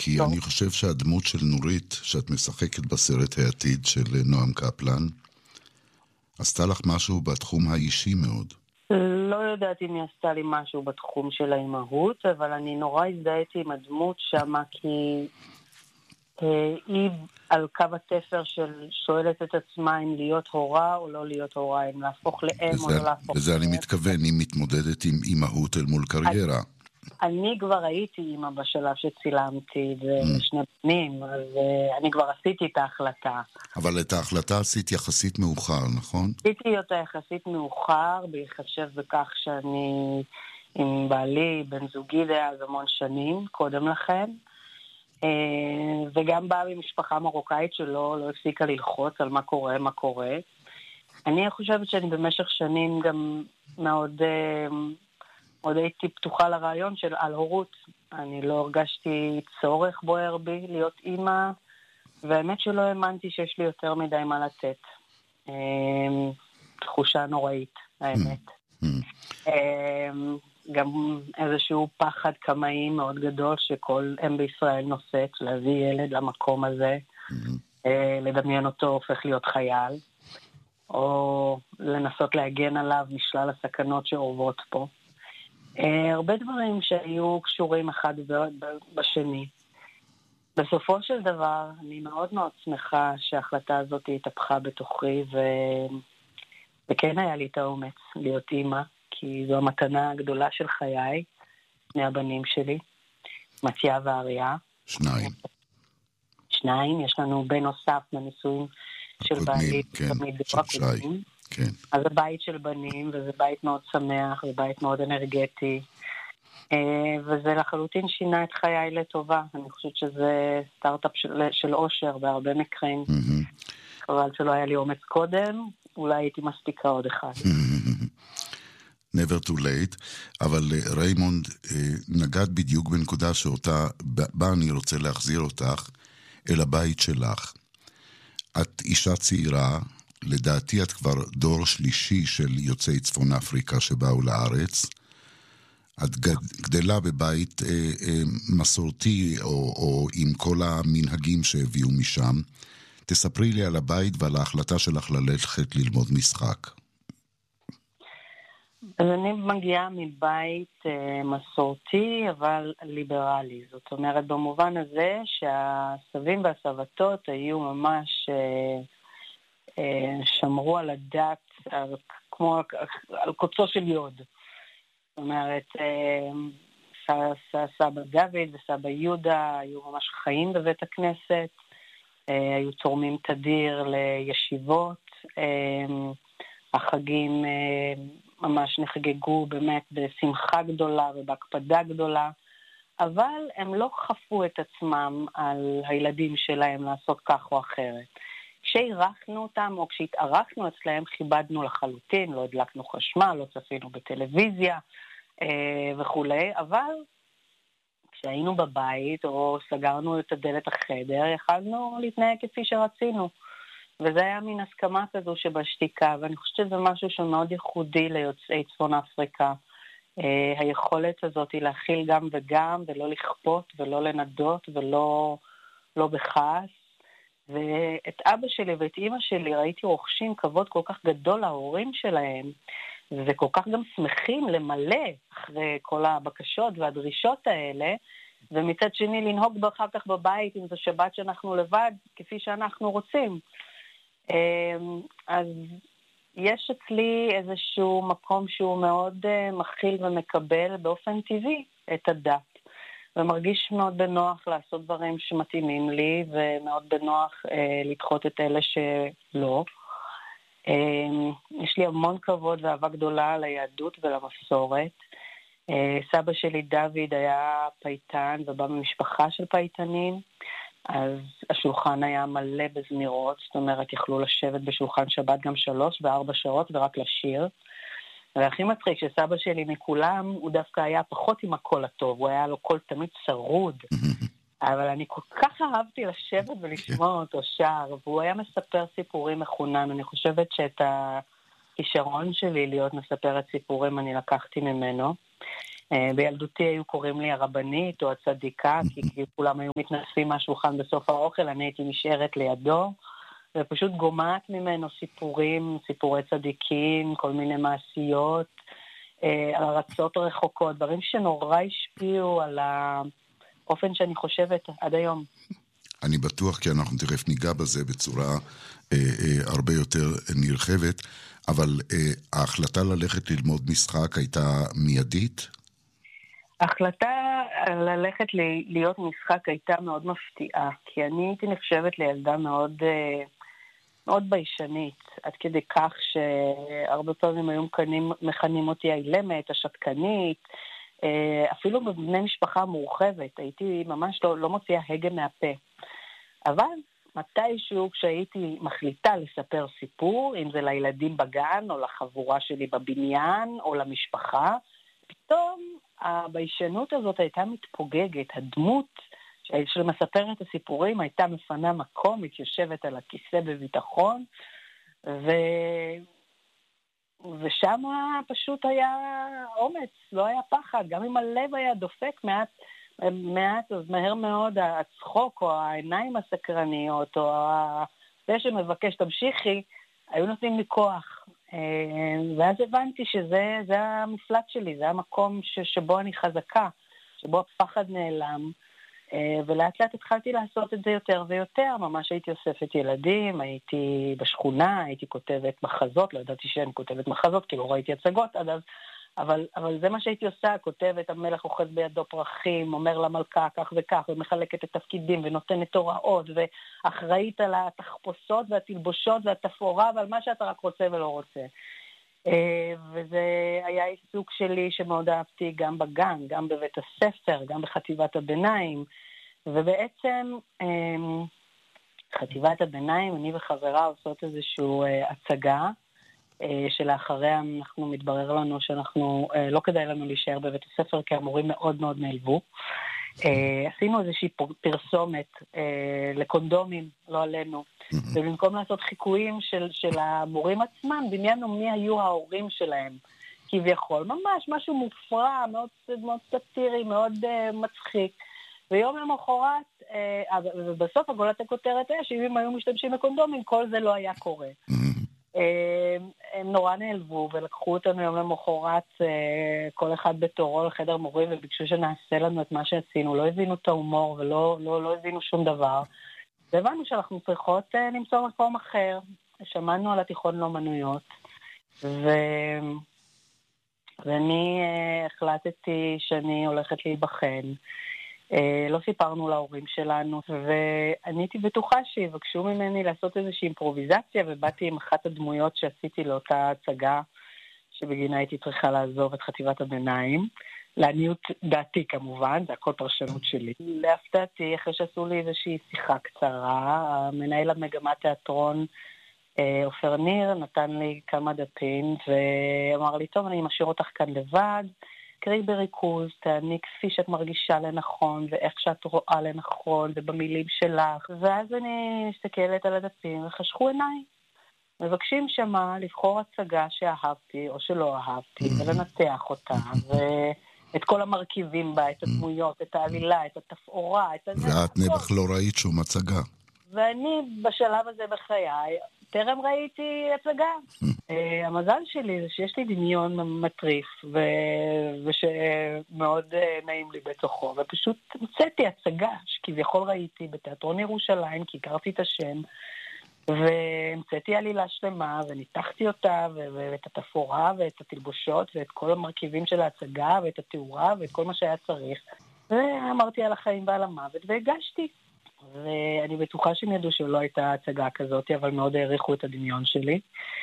כי אני חושב שהדמות של נורית, שאת משחקת בסרט העתיד של נועם קפלן, עשתה לך משהו בתחום האישי מאוד. לא יודעת אם היא עשתה לי משהו בתחום של האימהות, אבל אני נורא הזדהיתי עם הדמות שמה, כי היא על קו התפר של שואלת את עצמה אם להיות הורה או לא להיות הורה, אם להפוך לאם או לא להפוך. וזה אני מתכוון, היא מתמודדת עם אימהות אל מול קריירה. אני כבר הייתי אימא בשלב שצילמתי, ושני בנים, אז אני כבר עשיתי את ההחלטה. אבל את ההחלטה עשית יחסית מאוחר, נכון? עשיתי אותה יחסית מאוחר, בהתחשב בכך שאני עם בעלי, בן זוגי דאז המון שנים, קודם לכן. וגם באה ממשפחה מרוקאית שלא הפסיקה ללחוץ על מה קורה. אני חושבת שאני במשך שנים גם מאוד הייתי פתוחה לרעיון של על הורות. אני לא הרגשתי צורך בוער בי להיות אימא, והאמת שלא האמנתי שיש לי יותר מדי מה לתת. תחושה נוראית, האמת. גם איזשהו פחד קמאי מאוד גדול שכל אם בישראל נושאת, להביא ילד למקום הזה, לדמיין אותו הופך להיות חייל, או לנסות להגן עליו משלל הסכנות שאורבות פה. הרבה דברים שהיו קשורים אחד בשני. בסופו של דבר, אני מאוד מאוד שמחה שההחלטה הזאת התהפכה בתוכי, וכן היה לי את האומץ להיות אימא, כי זו המתנה הגדולה של חיי, שני הבנים שלי, מתיה ואריה. שניים, יש לנו בן נוסף לנישואים של בעלי, תמיד הקודמים. כן. אז זה בית של בנים, וזה בית מאוד שמח, ובית מאוד אנרגטי, וזה לחלוטין שינה את חיי לטובה. אני חושבת שזה סטארט-אפ של אושר בהרבה מקרים. אבל שלא היה לי אומץ קודם, אולי הייתי מספיקה עוד אחד. never too late, אבל ריימונד, נגעת בדיוק בנקודה שאותה, בה אני רוצה להחזיר אותך אל הבית שלך. את אישה צעירה, לדעתי את כבר דור שלישי של יוצאי צפון אפריקה שבאו לארץ. את גדלה בבית מסורתי או עם כל המנהגים שהביאו משם. תספרי לי על הבית ועל ההחלטה שלך ללכת ללמוד משחק. אז אני מגיעה מבית מסורתי אבל ליברלי. זאת אומרת במובן הזה שהסבים והסבתות היו ממש שמרו על הדת כמו על קוצו של יוד. זאת אומרת סבא דוד וסבא יהודה היו ממש חיים בבית הכנסת, היו תורמים תדיר לישיבות, החגים ממש נחגגו באמת בשמחה גדולה ובהקפדה גדולה, אבל הם לא חפו את עצמם על הילדים שלהם לעשות כך או אחרת. כשהירחנו אותם או כשהתארחנו אצלהם כיבדנו לחלוטין, לא הדלקנו חשמל, לא צפינו בטלוויזיה וכו', אבל כשהיינו בבית או סגרנו את הדלת החדר, יכלנו להתנהג כפי שרצינו. וזה היה מין הסכמה כזו שבשתיקה, ואני חושבת שזה משהו שמאוד ייחודי ליוצאי צפון אפריקה. היכולת הזאת היא להכיל גם וגם, ולא לכפות ולא לנדות ולא בכעס. ואת אבא שלי ואת אמא שלי ראיתי רוכשים כבוד כל כך גדול להורים שלהם, וכל כך גם שמחים למלא אחרי כל הבקשות והדרישות האלה, ומצד שני לנהוג אחר כך בבית אם זו שבת שאנחנו לבד, כפי שאנחנו רוצים. אז יש אצלי איזשהו מקום שהוא מאוד מכיל ומקבל באופן טבעי את הדת. ומרגיש מאוד בנוח לעשות דברים שמתאימים לי, ומאוד בנוח לדחות את אלה שלא. יש לי המון כבוד ואהבה גדולה ליהדות ולמסורת. סבא שלי דוד היה פייטן ובא ממשפחה של פייטנים, אז השולחן היה מלא בזמירות, זאת אומרת יכלו לשבת בשולחן שבת גם 3 ו4 שעות ורק לשיר. והכי מצחיק שסבא שלי מכולם הוא דווקא היה פחות עם הקול הטוב, הוא היה לו קול תמיד צרוד, אבל אני כל כך אהבתי לשבת ולשמוע אותו שר, והוא היה מספר סיפורים מחונן. אני חושבת שאת הכישרון שלי להיות מספרת סיפורים אני לקחתי ממנו. בילדותי היו קוראים לי הרבנית או הצדיקה, כי כולם היו מתנספים מהשולחן בסוף האוכל, אני הייתי נשארת לידו, ופשוט גומעת ממנו סיפורים, סיפורי צדיקים, כל מיני מעשיות, על ארצות רחוקות, דברים שנורא השפיעו על האופן שאני חושבת עד היום. אני בטוח, כי אנחנו תכף ניגע בזה בצורה הרבה יותר נרחבת, אבל ההחלטה ללכת ללמוד משחק הייתה מיידית? ההחלטה ללכת להיות משחק הייתה מאוד מפתיעה, כי אני הייתי נחשבת לילדה מאוד, מאוד ביישנית, עד כדי כך שהרבה פעמים היו מכנים אותי האילמת, השתקנית, אפילו בבני משפחה מורחבת, הייתי ממש לא מוציאה הגה מהפה. אבל מתישהו כשהייתי מחליטה לספר סיפור, אם זה לילדים בגן או לחבורה שלי בבניין או למשפחה, פתאום הביישנות הזאת הייתה מתפוגגת. הדמות שמספרת את הסיפורים הייתה מפנה מקום, מתיישבת על הכיסא בביטחון, ושם פשוט היה אומץ, לא היה פחד. גם אם הלב היה דופק מעט, אז מהר מאוד הצחוק או העיניים הסקרניות או זה שמבקש תמשיכי, היו נותנים לי כוח. ואז הבנתי שזה המפלט שלי, זה המקום שבו אני חזקה, שבו הפחד נעלם, ולאט לאט התחלתי לעשות את זה יותר ויותר. ממש הייתי אוספת ילדים, הייתי בשכונה, הייתי כותבת מחזות, לא ידעתי שאני כותבת מחזות, כי לא ראיתי הצגות עד אז, אבל זה מה שהייתי עושה, כותבת, המלך אוחז בידו פרחים, אומר למלכה כך וכך, ומחלקת את תפקידים, ונותנת הוראות, ואחראית על התחפושות והתלבושות והתפאורה, ועל מה שאתה רק רוצה ולא רוצה. וזה היה עיסוק שלי שמאוד אהבתי גם בגן, גם בבית הספר, גם בחטיבת הביניים, ובעצם חטיבת הביניים, אני וחברה עושות איזשהו הצגה, שלאחריה אנחנו מתברר לנו שאנחנו, לא כדאי לנו להישאר בבית הספר, כי המורים מאוד מאוד נעלבו. עשינו איזושהי פרסומת לקונדומים, לא עלינו, ובמקום לעשות חיקויים של המורים עצמם, דמיינו מי היו ההורים שלהם, כביכול, ממש משהו מופרע, מאוד, מאוד סטירי, מאוד מצחיק. ויום למחרת, ובסוף הגולת הכותרת היה שאם הם היו משתמשים בקונדומים, כל זה לא היה קורה. הם נורא נעלבו ולקחו אותנו יום למחרת, כל אחד בתורו לחדר מורים, וביקשו שנעשה לנו את מה שעשינו. לא הבינו את ההומור ולא הבינו שום דבר. והבנו שאנחנו צריכות למצוא מקום אחר. שמענו על התיכון לאומנויות, ואני החלטתי שאני הולכת להיבחן. לא סיפרנו להורים שלנו, ואני הייתי בטוחה שיבקשו ממני לעשות איזושהי אימפרוביזציה, ובאתי עם אחת הדמויות שעשיתי לאותה הצגה, שבגינה הייתי צריכה לעזוב את חטיבת הביניים, לעניות דעתי כמובן, זה הכל פרשנות שלי. להפתעתי, אחרי שעשו לי איזושהי שיחה קצרה, המנהל המגמת תיאטרון, אופר ניר, נתן לי כמה דפים, ואמר לי, טוב, אני משאיר אותך כאן לבד, קראי בריכוז, תעני כפי שאת מרגישה לנכון, ואיך שאת רואה לנכון, ובמילים שלך. ואז אני מסתכלת על הדפים, וחשכו עיניי. מבקשים שמה לבחור הצגה שאהבתי, או שלא אהבתי, ולנתח אותה, ואת כל המרכיבים בה, את הדמויות, את העלילה, את התפאורה, את הזה. ואת נבח לא ראית שום הצגה. ואני בשלב הזה בחיי, טרם ראיתי הצגה. המזל שלי זה שיש לי דמיון מטריף, ושמאוד נעים לי בתוכו, ופשוט מצאתי הצגה שכביכול ראיתי בתיאטרון ירושלים, כי הכרתי את השם, והמצאתי עלילה שלמה, וניתחתי אותה, ואת התפאורה, ואת התלבושות, ואת כל המרכיבים של ההצגה, ואת התאורה, ואת כל מה שהיה צריך, ואמרתי על החיים ועל המוות, והגשתי. ואני בטוחה שהם ידעו שלא הייתה הצגה כזאת, אבל מאוד העריכו את הדמיון שלי.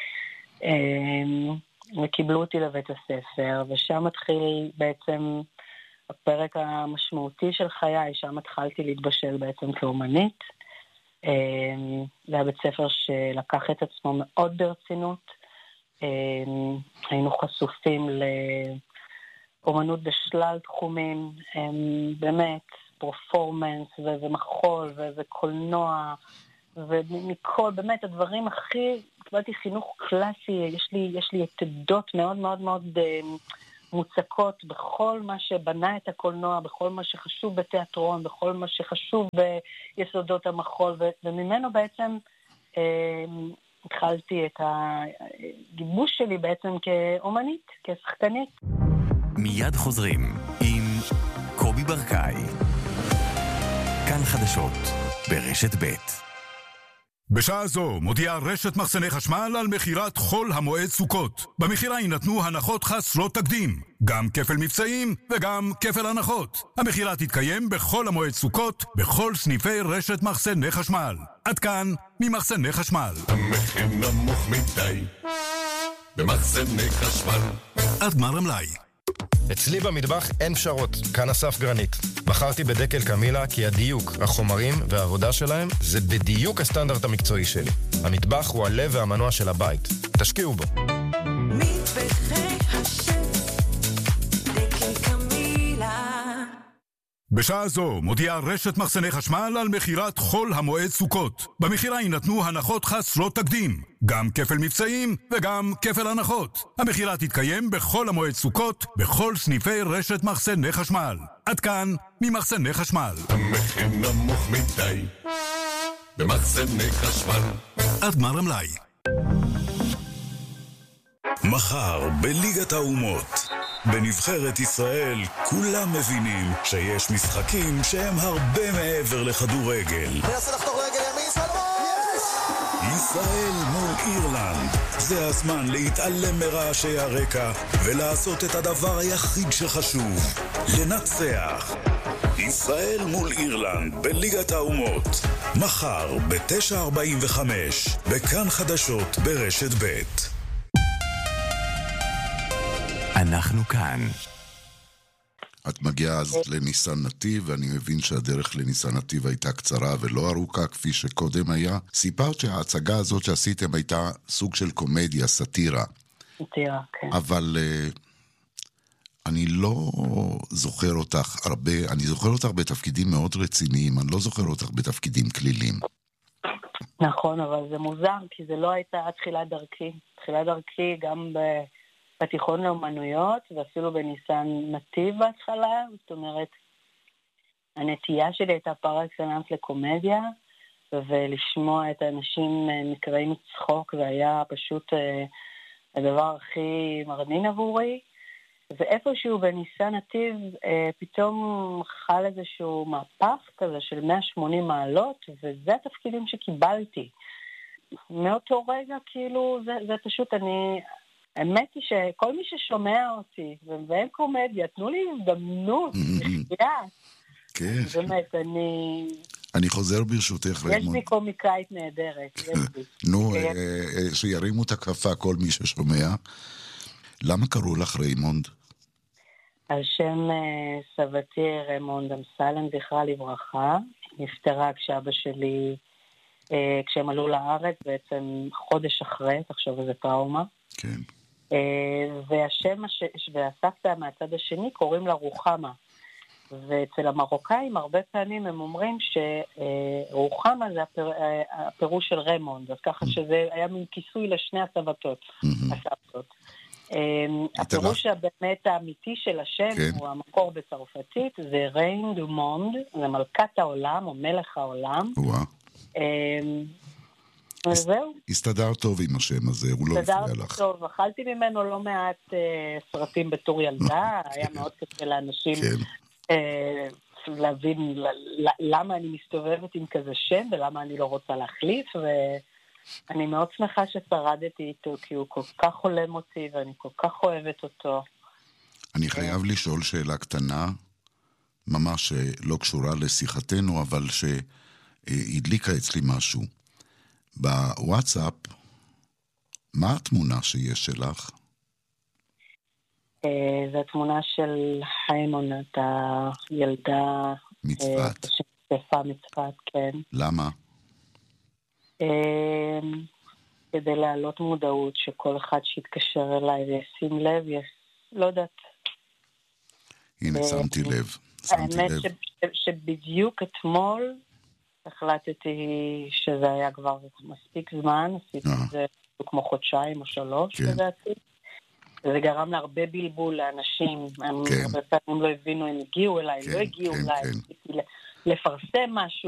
וקיבלו אותי לבית הספר, ושם התחיל בעצם הפרק המשמעותי של חיי, שם התחלתי להתבשל בעצם כאומנית. זה היה בית ספר שלקח את עצמו מאוד ברצינות. היינו חשופים לאומנות בשלל תחומים, באמת, פרפורמנס ומחול וקולנוע, ומכל, באמת, הדברים הכי, קיבלתי חינוך קלאסי, יש לי עתדות מאוד מאוד מאוד מוצקות בכל מה שבנה את הקולנוע, בכל מה שחשוב בתיאטרון, בכל מה שחשוב ביסודות המחול, וממנו בעצם התחלתי את הגיבוש שלי בעצם כאומנית, כשחקנית. מיד חוזרים עם קובי ברקאי. כאן חדשות ברשת ב'. בשעה זו מודיעה רשת מחסני חשמל על מחירת חול המועד סוכות. במחירה יינתנו הנחות חסרות תקדים, גם כפל מבצעים וגם כפל הנחות. המחירה תתקיים בכל המועד סוכות, בכל סניפי רשת מחסני חשמל. עד כאן ממחסני חשמל. המחיר נמוך מדי במחסני חשמל. עד גמר המלאי. אצלי במטבח אין פשרות, כאן אסף גרנית. בחרתי בדקל קמילה כי הדיוק, החומרים והעבודה שלהם זה בדיוק הסטנדרט המקצועי שלי. המטבח הוא הלב והמנוע של הבית. תשקיעו בו. מטבחי השף, דקל קמילה. בשעה זו מודיעה רשת מחסני חשמל על מחירת חול המועד סוכות. במחירה יינתנו הנחות חסרות תקדים, גם כפל מבצעים וגם כפל הנחות. המחירה תתקיים בכל המועד סוכות, בכל סניפי רשת מחסני חשמל. עד כאן ממחסני חשמל. המחיר נמוך מדי במחסני חשמל. עד גמר המלאי. מחר בליגת האומות. בנבחרת ישראל כולם מבינים שיש משחקים שהם הרבה מעבר לכדורגל. מנסה לחתוך רגל ימין, סלמון! ישראל מול אירלנד. זה הזמן להתעלם מרעשי הרקע ולעשות את הדבר היחיד שחשוב, לנצח. ישראל מול אירלנד בליגת האומות. מחר ב-9:45 בכאן חדשות ברשת ב'. אנחנו כאן. את מגיעה אז לניסן נתיב, ואני מבין שהדרך לניסן נתיב הייתה קצרה ולא ארוכה כפי שקודם היה. סיפרת שההצגה הזאת שעשיתם הייתה סוג של קומדיה, סאטירה. סאטירה, כן. אבל אני לא זוכר אותך הרבה, אני זוכר אותך בתפקידים מאוד רציניים, אני לא זוכר אותך בתפקידים כלילים. נכון, אבל זה מוזר, כי זה לא הייתה תחילת דרכי. תחילת דרכי גם בתיכון לאומנויות, ואפילו בניסן נתיב בהתחלה. זאת אומרת, הנטייה שלי הייתה פר אקסלנס לקומדיה, ולשמוע את האנשים נקראים מצחוק, זה היה פשוט הדבר הכי מרנין עבורי. ואיפשהו בניסן נתיב פתאום חל איזשהו מהפך כזה של 180 מעלות, וזה התפקידים שקיבלתי. מאותו רגע, כאילו, זה פשוט האמת היא שכל מי ששומע אותי, ואין קומדיה, תנו לי הזדמנות, כן. באמת, אני חוזר ברשותך, ריימונד. יש לי קומיקאית נהדרת. נו, שירימו את הכפפה כל מי ששומע. למה קראו לך ריימונד? על שם סבתי ריימונד אמסלם, זכרה לברכה. נפטרה כשאבא שלי, כשהם עלו לארץ, בעצם חודש אחרי, תחשוב איזה טראומה. כן. והשם והסבתא מהצד השני קוראים לה רוחמה. ואצל המרוקאים הרבה פעמים הם אומרים שרוחמה זה הפירוש של ריימונד, אז ככה שזה היה מין כיסוי לשני הסבתות. הפירוש הבאמת האמיתי של השם הוא המקור בצרפתית, זה ריין דו מונד, זה מלכת העולם או מלך העולם. וזהו. הסתדר טוב עם השם הזה, הוא לא הפריע לך. הסתדר טוב, אכלתי ממנו לא מעט סרטים בתור ילדה, היה מאוד קשה לאנשים להבין למה אני מסתובבת עם כזה שם ולמה אני לא רוצה להחליף, ואני מאוד שמחה ששרדתי איתו, כי הוא כל כך הולם אותי ואני כל כך אוהבת אותו. אני חייב לשאול שאלה קטנה, ממש לא קשורה לשיחתנו, אבל שהדליקה אצלי משהו. בוואטסאפ, מה התמונה שיש שלך? זו התמונה של חיימון, את הילדה מצפת. שצפה מצפת, כן. למה? כדי להעלות מודעות שכל אחד שיתקשר אליי וישים לב, לא יודעת. הנה, שמתי לב. האמת שבדיוק אתמול החלטתי שזה היה כבר מספיק זמן, עשיתי את זה כמו חודשיים או 3 לדעתי. זה גרם להרבה בלבול לאנשים, הם הרבה פעמים לא הבינו, הם הגיעו אליי, לא הגיעו אליי, לפרסם משהו,